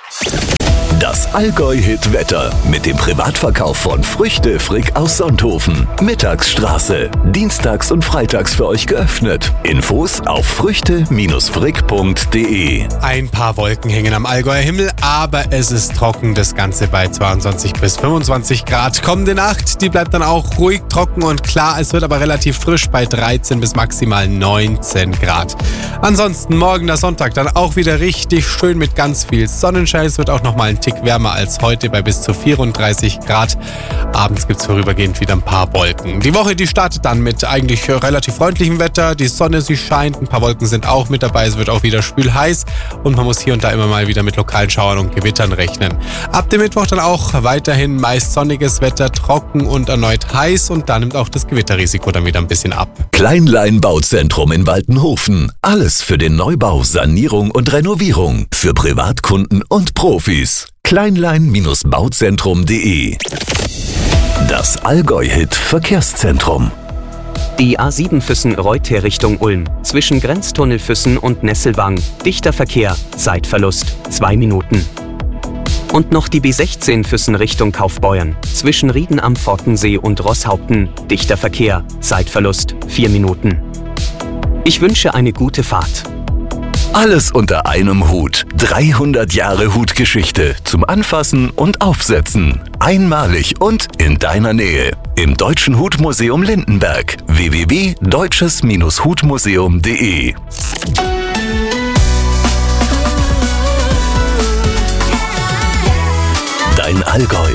Das Allgäu-Hit-Wetter mit dem Privatverkauf von Früchte Frick aus Sonthofen. Mittagsstraße. Dienstags und freitags für euch geöffnet. Infos auf früchte-frick.de. Ein paar Wolken hängen am Allgäuer Himmel, aber es ist trocken. Das Ganze bei 22 bis 25 Grad. Kommende Nacht, die bleibt dann auch ruhig trocken und klar. Es wird aber relativ frisch bei 13 bis maximal 19 Grad. Ansonsten morgen der Sonntag dann auch wieder richtig schön mit ganz viel Sonnenschein. Es wird auch nochmal ein Tick wärmer als heute bei bis zu 34 Grad. Abends gibt es vorübergehend wieder ein paar Wolken. Die Woche, die startet dann mit eigentlich relativ freundlichem Wetter. Die Sonne, sie scheint, ein paar Wolken sind auch mit dabei. Es wird auch wieder schwül heiß und man muss hier und da immer mal wieder mit lokalen Schauern und Gewittern rechnen. Ab dem Mittwoch dann auch weiterhin meist sonniges Wetter, trocken und erneut heiß und da nimmt auch das Gewitterrisiko dann wieder ein bisschen ab. Kleinlein Bauzentrum in Waltenhofen. Alles für den Neubau, Sanierung und Renovierung. Für Privatkunden und Profis. Kleinlein-bauzentrum.de. Das Allgäu-Hit Verkehrszentrum. Die A7 Füssen-Reuter Richtung Ulm. Zwischen Grenztunnel Füssen und Nesselwang. Dichter Verkehr. Zeitverlust 2 Minuten. Und noch die B16 Füssen Richtung Kaufbeuern. Zwischen Rieden am Fortensee und Rosshaupten. Dichter Verkehr. Zeitverlust 4 Minuten. Ich wünsche eine gute Fahrt. Alles unter einem Hut. 300 Jahre Hutgeschichte zum Anfassen und Aufsetzen. Einmalig und in deiner Nähe. Im Deutschen Hutmuseum Lindenberg. www.deutsches-hutmuseum.de. Dein Allgäu.